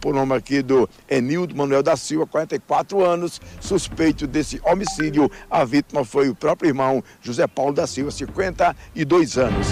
por nome aqui do Enildo Manuel da Silva, 44 anos, suspeito desse homicídio. A vítima foi o próprio irmão José Paulo da Silva, 52 anos.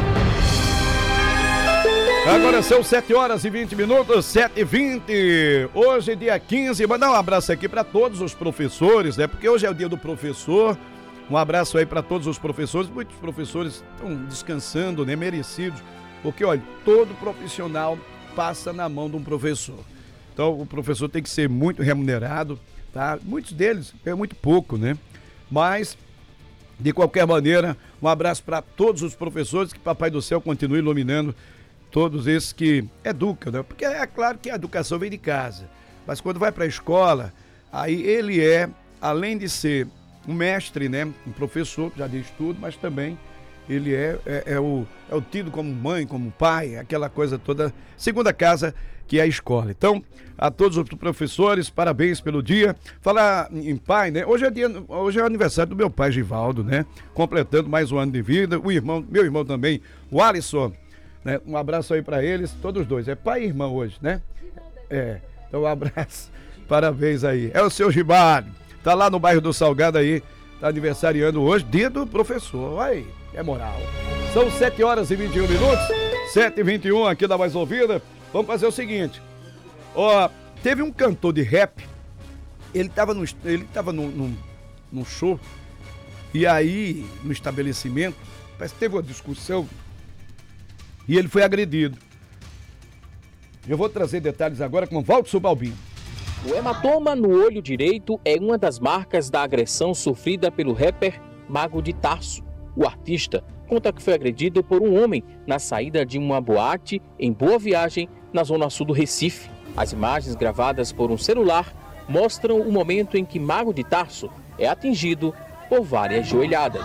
Agora são 7 horas e 20 minutos, 7h20. Hoje, dia 15, mandar um abraço aqui para todos os professores, né? Porque hoje é o dia do professor. Um abraço aí para todos os professores. Muitos professores estão descansando, né? Merecidos. Porque, olha, todo profissional passa na mão de um professor. Então, o professor tem que ser muito remunerado, tá? Muitos deles é muito pouco, né? Mas, de qualquer maneira, um abraço para todos os professores, que Papai do Céu continue iluminando todos esses que educam, né? Porque é claro que a educação vem de casa, mas quando vai para a escola, aí ele é, além de ser um mestre, né? Um professor, que já diz tudo, mas também ele é o tido como mãe, como pai, aquela coisa toda, segunda casa que é a escola. Então, a todos os professores, parabéns pelo dia. Falar em pai, né? Hoje é o aniversário do meu pai, Givaldo, né? Completando mais um ano de vida. Meu irmão também, o Alisson, né? Um abraço aí para eles, todos dois. É pai e irmão hoje, né? Então um abraço, parabéns aí. É o seu Givaldo, tá lá no bairro do Salgado aí, tá aniversariando hoje, dia do professor. Aí, é moral. São 7 horas e 21 minutos, 7h21 aqui da Mais Ouvida. Vamos fazer o seguinte, ó, teve um cantor de rap, ele tava num show, e aí, no estabelecimento, parece que teve uma discussão, e ele foi agredido. Eu vou trazer detalhes agora com o Valdo Balbino. O hematoma no olho direito é uma das marcas da agressão sofrida pelo rapper Mago de Tarso. O artista conta que foi agredido por um homem na saída de uma boate em Boa Viagem, na zona sul do Recife. As imagens gravadas por um celular mostram o momento em que Mago de Tarso é atingido por várias joelhadas.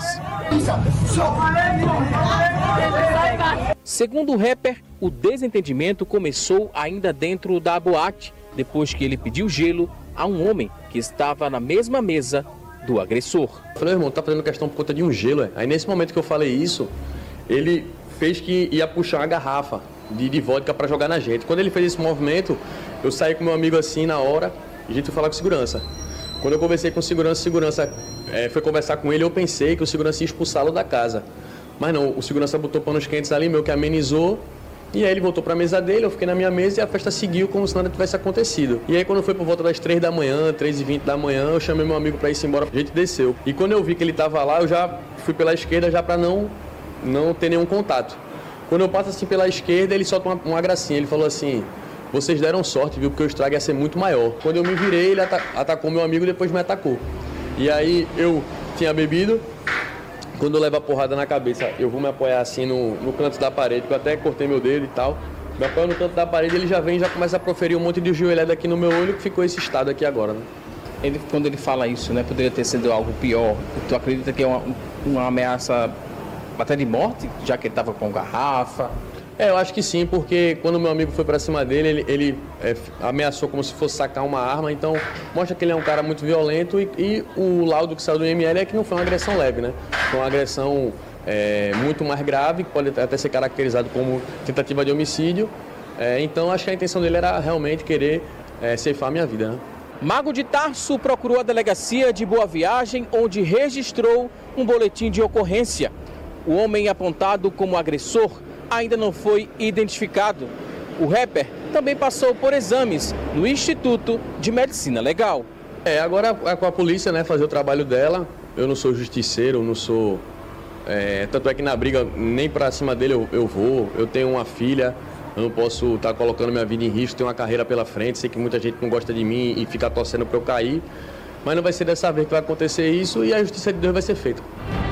Segundo o rapper, o desentendimento começou ainda dentro da boate, depois que ele pediu gelo a um homem que estava na mesma mesa do agressor. Eu falei, irmão, tá fazendo questão por conta de um gelo. Aí nesse momento que eu falei isso, ele fez que ia puxar uma garrafa de vodka para jogar na gente. Quando ele fez esse movimento, eu saí com meu amigo assim na hora e a gente foi falar com segurança. Quando eu conversei com segurança foi conversar com ele, eu pensei que o segurança ia expulsá-lo da casa. Mas não, o segurança botou panos quentes ali, meio que amenizou. E aí ele voltou para a mesa dele, eu fiquei na minha mesa e a festa seguiu como se nada tivesse acontecido. E aí quando foi por volta das 3 da manhã, 3h20 da manhã, eu chamei meu amigo para ir embora, a gente desceu. E quando eu vi que ele estava lá, eu já fui pela esquerda já para não ter nenhum contato. Quando eu passo assim pela esquerda, ele solta uma gracinha, ele falou assim, vocês deram sorte, viu, porque o estrago ia ser muito maior. Quando eu me virei, ele atacou meu amigo e depois me atacou. E aí eu tinha bebido. Quando eu levo a porrada na cabeça, eu vou me apoiar assim no canto da parede, porque eu até cortei meu dedo e tal. Me apoio no canto da parede, ele já vem e já começa a proferir um monte de joelhada aqui no meu olho, que ficou esse estado aqui agora, né? Quando ele fala isso, né, poderia ter sido algo pior. Tu acredita que é uma ameaça até de morte, já que ele estava com garrafa? Eu acho que sim, porque quando meu amigo foi pra cima dele, ele ameaçou como se fosse sacar uma arma, então mostra que ele é um cara muito violento e o laudo que saiu do IML é que não foi uma agressão leve, né? Foi uma agressão muito mais grave, que pode até ser caracterizado como tentativa de homicídio, então acho que a intenção dele era realmente querer ceifar a minha vida, né? Mago de Tarso procurou a delegacia de Boa Viagem, onde registrou um boletim de ocorrência. O homem apontado como agressor ainda não foi identificado. O rapper também passou por exames no Instituto de Medicina Legal. Agora é com a polícia, né, fazer o trabalho dela. Eu não sou justiceiro, não sou... tanto é que na briga, nem pra cima dele eu vou. Eu tenho uma filha, eu não posso estar colocando minha vida em risco, tenho uma carreira pela frente. Sei que muita gente não gosta de mim e fica torcendo pra eu cair. Mas não vai ser dessa vez que vai acontecer isso e a justiça de Deus vai ser feita.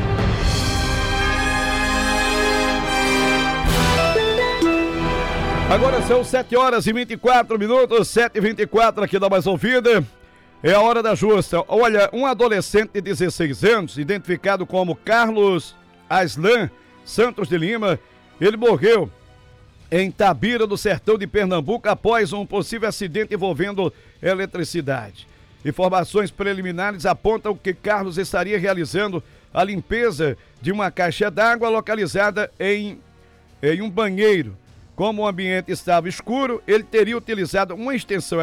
Agora são 7 horas e 24 minutos, 7h24 aqui da Mais Ouvida. É a hora da justa. Olha, um adolescente de 16 anos, identificado como Carlos Aslan Santos de Lima, ele morreu em Tabira, do sertão de Pernambuco, após um possível acidente envolvendo eletricidade. Informações preliminares apontam que Carlos estaria realizando a limpeza de uma caixa d'água localizada em um banheiro. Como o ambiente estava escuro, ele teria utilizado uma extensão